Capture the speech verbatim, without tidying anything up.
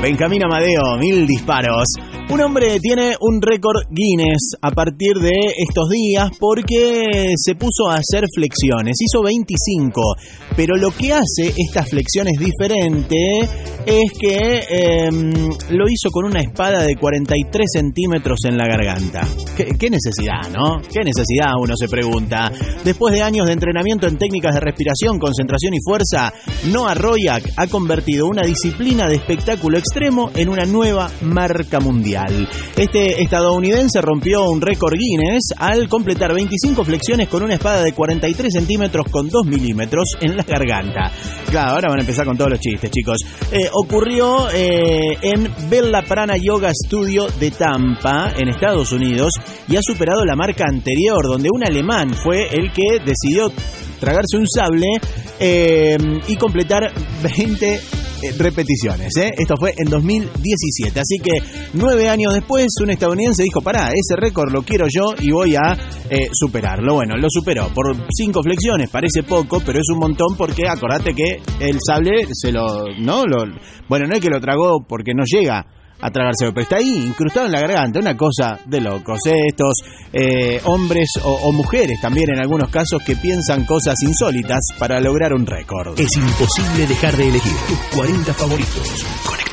Benjamín Amadeo, mil disparos. Un hombre tiene un récord Guinness a partir de estos días porque se puso a hacer flexiones. Hizo veinticinco, pero lo que hace estas flexiones diferente es que eh, lo hizo con una espada de cuarenta y tres centímetros en la garganta. ¿Qué, qué necesidad, no? ¿Qué necesidad? Uno se pregunta. Después de años de entrenamiento en técnicas de respiración, concentración y fuerza, Noah Royak ha convertido una disciplina de espectáculo extremo en una nueva marca mundial. Este estadounidense rompió un récord Guinness al completar veinticinco flexiones con una espada de cuarenta y tres centímetros con dos milímetros en la garganta. Claro, ahora van a empezar con todos los chistes, chicos. Eh, ocurrió eh, en Bella Prana Yoga Studio de Tampa, en Estados Unidos, y ha superado la marca anterior, donde un alemán fue el que decidió tragarse un sable eh, y completar veinte repeticiones, ¿eh? Esto fue en dos mil diecisiete, así que nueve años después un estadounidense dijo, pará, ese récord lo quiero yo y voy a eh, superarlo. Bueno, lo superó por cinco flexiones, parece poco, pero es un montón porque acordate que el sable se lo, ¿no? Lo, bueno, no es que lo tragó porque no llega a tragárselo, pero está ahí incrustado en la garganta, una cosa de locos, ¿eh? Estos eh, hombres o, o mujeres también en algunos casos que piensan cosas insólitas para lograr un récord. Es imposible dejar de elegir tus cuarenta favoritos. Conecta.